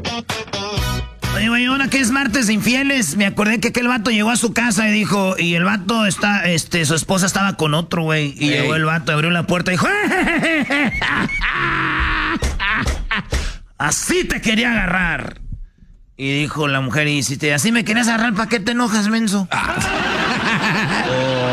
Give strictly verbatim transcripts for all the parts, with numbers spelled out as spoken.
Oye, güey, ahora que es martes de infieles, me acordé que aquel vato llegó a su casa y dijo, y el vato está, este, su esposa estaba con otro, güey, y hey. Llegó el vato, abrió la puerta y dijo, así te quería agarrar. Y dijo la mujer, y si te, así me querías agarrar, ¿para qué te enojas, menso? Ah. oh.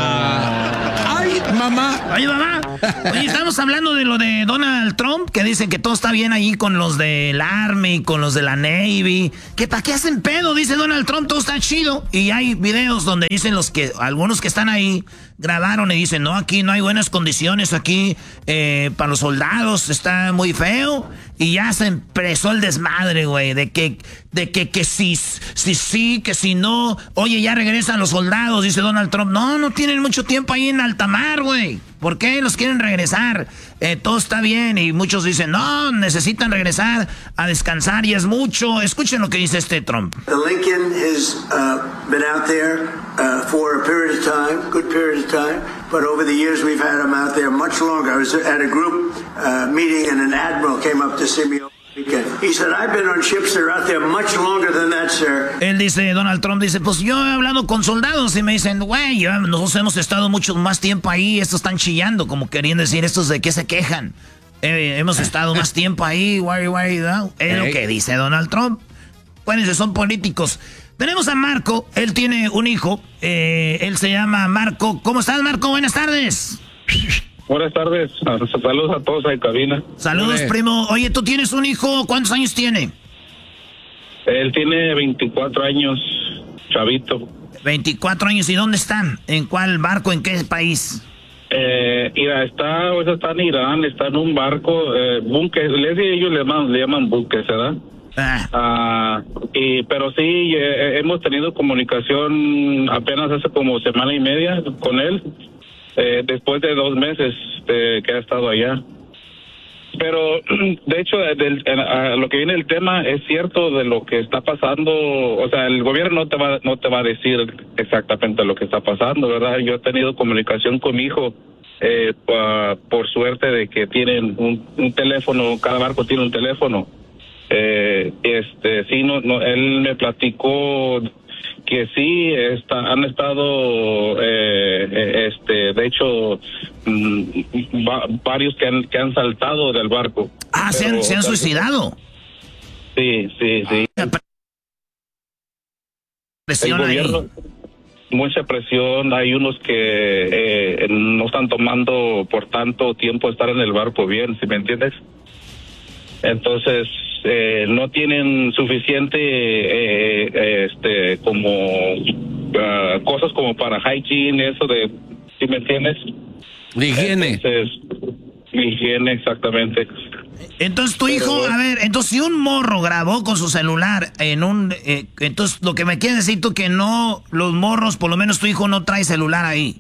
ah. Ay, mamá. Ay, mamá. Oye, estamos hablando de lo de Donald Trump, que dicen que todo está bien ahí con los del Army, con los de la Navy. Que para qué hacen pedo, dice Donald Trump, todo está chido. Y hay videos donde dicen los que, algunos que están ahí, grabaron y dicen, no, aquí no hay buenas condiciones, aquí eh, para los soldados está muy feo. Y ya se empezó el desmadre, güey, de que, de que, que sí, sí, sí, que si no, oye, ya regresan los soldados, dice Donald Trump. No, no tienen mucho tiempo ahí en alta mar, güey. ¿Por qué los quieren regresar? Eh, todo está bien y muchos dicen, no, necesitan regresar a descansar y es mucho. Escuchen lo que dice este Trump. The Lincoln has uh, been out there uh, for a period of time, good period of time, but over the years we've had them out there much longer. I was at a group uh, meeting and an admiral came up to see me. He said, I've been on ships that are out there much longer than that, sir. Él dice, Donald Trump dice, pues yo he hablado con soldados y me dicen, güey, nosotros hemos estado mucho más tiempo ahí, estos están chillando, como querían decir, estos de qué se quejan. Eh, hemos estado más tiempo ahí, why, why, no? Es lo que dice Donald Trump. Bueno, son políticos. Tenemos a Marco, él tiene un hijo, eh, él se llama Marco. ¿Cómo estás, Marco? Buenas tardes. Buenas tardes, saludos a todos ahí en cabina. Saludos, Oye. primo. Oye, ¿tú tienes un hijo? ¿Cuántos años tiene? Él tiene veinticuatro años, chavito. veinticuatro años, ¿y dónde están? ¿En cuál barco? ¿En qué país? Eh, mira, está, o sea, está en Irán, está en un barco, eh, buques, ellos le llaman, le llaman buques, ¿verdad? Ah. Uh, y, pero sí, eh, hemos tenido comunicación apenas hace como semana y media con él. Eh, después de dos meses de que ha estado allá. Pero, de hecho, del, a lo que viene el tema es cierto de lo que está pasando. O sea, el gobierno no te va no te va a decir exactamente lo que está pasando, ¿verdad? Yo he tenido comunicación con mi hijo, eh, pa, por suerte de que tienen un, un teléfono, cada barco tiene un teléfono. Eh, este, sí, no, no, él me platicó que sí está, han estado eh, este de hecho mm, va, varios que han que han saltado del barco. Ah, pero, se han, se han suicidado. Sí, sí, sí. Presión el gobierno, ahí. Mucha presión. Hay unos que eh, no están tomando por tanto tiempo estar en el barco bien, ¿sí me entiendes? Entonces eh, no tienen suficiente eh, eh, este como uh, cosas como para hygiene, eso de, ¿sí me entiendes? La higiene. Entonces, higiene, exactamente. Entonces tu hijo, Pero, a ver, entonces si un morro grabó con su celular en un, eh, entonces lo que me quieres decir tú que no, los morros, por lo menos tu hijo no trae celular ahí.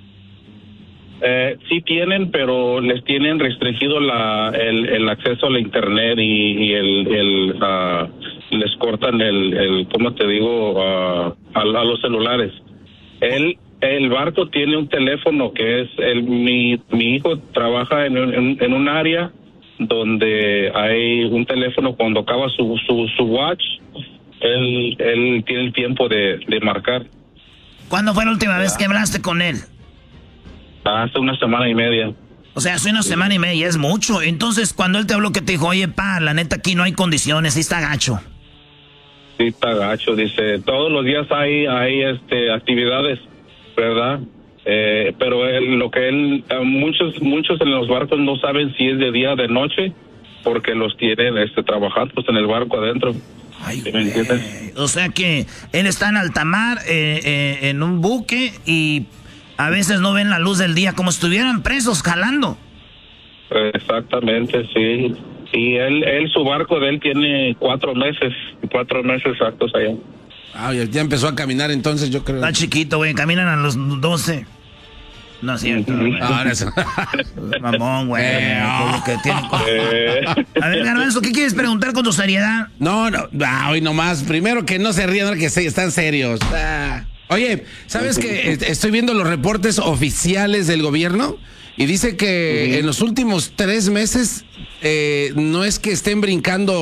Eh, sí tienen, pero les tienen restringido la, el, el acceso a la internet y, y el, el uh, les cortan el, el, ¿cómo te digo? Uh, a, a los celulares. El, el barco tiene un teléfono que es, el, mi, mi hijo trabaja en, en, en un área donde hay un teléfono cuando acaba su, su, su watch, él, él tiene el tiempo de, de marcar. ¿Cuándo fue la última ah. vez que hablaste con él? Hace una semana y media. O sea, hace una sí. semana y media, es mucho. Entonces, cuando él te habló, que te dijo, oye, pa, la neta aquí no hay condiciones, sí está gacho. Sí está gacho, dice, todos los días hay, hay este, actividades, ¿verdad? Eh, pero él, lo que él, muchos, muchos en los barcos no saben si es de día o de noche, porque los tienen este, trabajando pues, en el barco adentro. Ay, ¿me entiendes? O sea que él está en alta mar, eh, eh, en un buque y... a veces no ven la luz del día, como si estuvieran presos jalando. Exactamente, sí. Y él, él su barco de él tiene cuatro meses, cuatro meses exactos allá. Ah, ya empezó a caminar entonces, yo creo. Está chiquito, güey, caminan a los doce. No es cierto. Uh-huh. Ahora eso. Mamón, güey. Eh, oh. que tiene... eh. A ver, Garbanzo, ¿qué quieres preguntar con tu seriedad? No, no, ah, hoy nomás. Primero que no se rían, que se, están serios. Ah. Oye, ¿sabes que estoy viendo los reportes oficiales del gobierno? Y dice que uh-huh. en los últimos tres meses eh, no es que estén brincando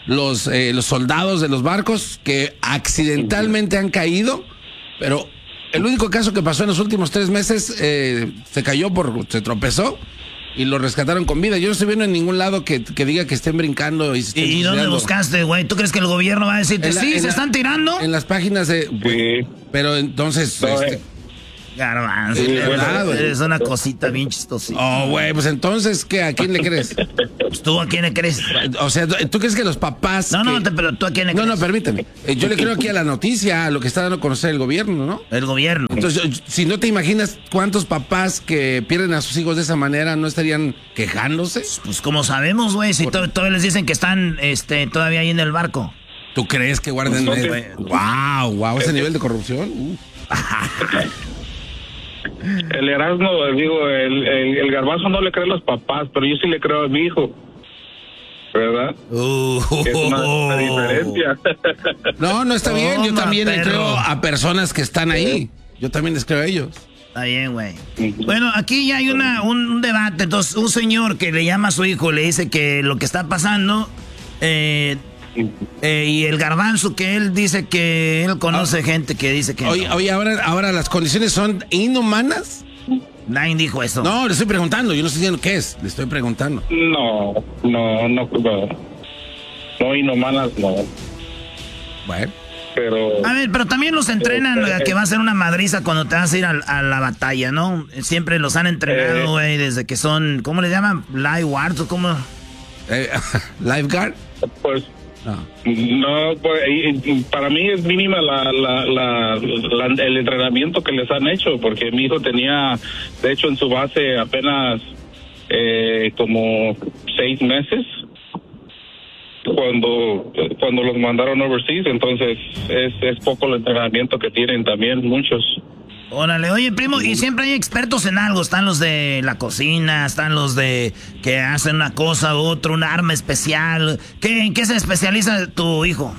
los, eh, los soldados de los barcos que accidentalmente han caído, pero el único caso que pasó en los últimos tres meses eh, se cayó por, se tropezó y lo rescataron con vida. Yo no estoy viendo en ningún lado que, que diga que estén brincando y se estén ¿Y dónde suicidando. buscaste, güey? ¿Tú crees que el gobierno va a decirte, En la- sí, en se la- están tirando? En las páginas de... Sí. Pero entonces... No, este, eh. Garbanzo, Sí, de verdad, bueno, eres una cosita bien chistosita. oh, güey, pues entonces, ¿qué? ¿A quién le crees? Pues, ¿tú a quién le crees? O sea, ¿tú crees que los papás... No, no, que- te- pero ¿tú a quién le No, crees? no, permíteme. Eh, Yo le creo aquí a la noticia, a lo que está dando a conocer el gobierno, ¿no? El gobierno. Entonces, yo- si no te imaginas cuántos papás que pierden a sus hijos de esa manera no estarían quejándose. Pues como sabemos, güey, si to- todavía les dicen que están este, todavía ahí en el barco. ¿Tú crees que guarden... Pues, eh, wow, wow, ese nivel de corrupción. Uh. El Erasmo, digo, el, el, el Garbanzo no le cree a los papás, pero yo sí le creo a mi hijo. ¿Verdad? Uh, Es una, una diferencia. No, no está bien. Yo Toma, también le perro. creo a personas que están ahí. Yo también les creo a ellos. Está bien, güey. Bueno, aquí ya hay una, un, un debate. Entonces, un señor que le llama a su hijo le dice que lo que está pasando... Eh, eh, y el Garbanzo que él dice que él conoce gente que dice que Oye, no. oye, ahora, ahora las condiciones son inhumanas. Nadie dijo eso. No, le estoy preguntando. Yo no estoy diciendo qué es. Le estoy preguntando. No, no, no, no. No, inhumanas, no. Bueno. Pero... A ver, pero también los entrenan a que va a ser una madriza cuando te vas a ir a, a la batalla, ¿no? Siempre los han entrenado, Eh. güey, desde que son, ¿cómo le llaman? Live guards o cómo. Eh, ¿Lifeguard? Pues... No. No, pues, y- y para mí es mínima la, la, la, la- el entrenamiento que les han hecho, porque mi hijo tenía, de hecho, en su base apenas eh, como seis meses cuando cuando los mandaron overseas, entonces es, es poco el entrenamiento que tienen también muchos. Órale, oye, primo, y siempre hay expertos en algo. Están los de la cocina, están los de que hacen una cosa u otra, un arma especial. ¿Qué, ¿En qué se especializa tu hijo?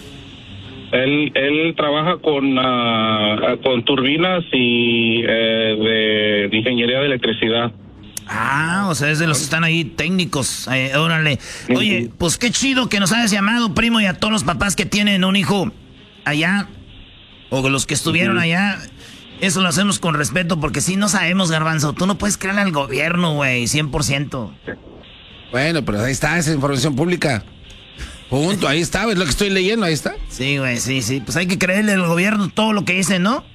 Él él trabaja con ah, con turbinas y eh, de ingeniería de electricidad. Ah, o sea, es de los que están ahí técnicos. Eh, órale. Oye, pues qué chido que nos hayas llamado, primo, y a todos los papás que tienen un hijo allá, o los que estuvieron allá. Eso lo hacemos con respeto, porque si no sabemos, Garbanzo, tú no puedes creerle al gobierno, güey, cien por ciento. Bueno, pero ahí está, esa información pública. Punto, ahí está, es lo que estoy leyendo, ahí está. Sí, güey, sí, sí. Pues hay que creerle al gobierno todo lo que dice, ¿no?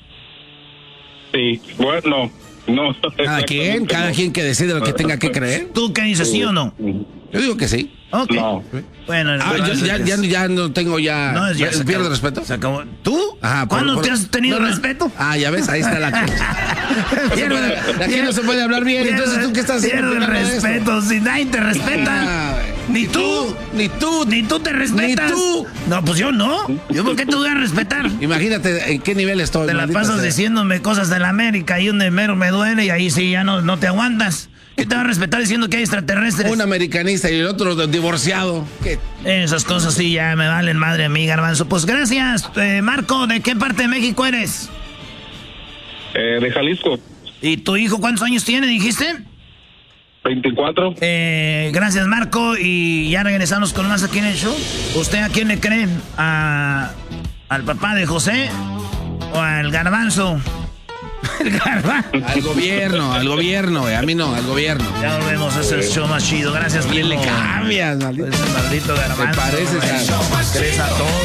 Sí, bueno, no. Cada quien, cada quien que decide lo que tenga que creer. ¿Tú qué dices, sí o no? Yo digo que sí. Ok. No. Bueno, Ah, ya, ya, ya, ya no tengo ya... No, ya se ¿Pierdo acabó. respeto? Se acabó. ¿Tú? Ajá, por- ¿Cuándo por- te has tenido no, no. respeto? Ah, ya ves, ahí está la cosa. No se puede- de aquí no se puede hablar bien, entonces ¿tú qué estás haciendo? Pierde el opinando de eso? respeto, si nadie te respeta. Ah, Ni tú. Ni tú. Ni tú te respetas. Ni tú. No, pues yo no. ¿Yo por qué te voy a respetar? Imagínate en qué nivel estoy. Te la maldita pasas sea. diciéndome cosas de la América y un de mero me duele y ahí sí ya no, no te aguantas. ¿Qué te va a respetar diciendo que hay extraterrestres? Un americanista y el otro divorciado. ¿Qué? Esas cosas sí ya me valen madre a mí, Garbanzo. Pues gracias, eh, Marco. ¿De qué parte de México eres? Eh, de Jalisco, ¿Y tu hijo cuántos años tiene, dijiste? veinticuatro. Eh, gracias, Marco. Y ya regresamos con más aquí en el show. ¿Usted a quién le cree? ¿A, ¿Al papá de José o al Garbanzo? El Garbanzo. Al gobierno, al gobierno, güey. A mí no, al gobierno. Ya volvemos, es el show más chido. Gracias, ¿Quién le primo. cambias, maldito? Ese maldito Garbanzo. Te pareces güey. a- Crees a todo.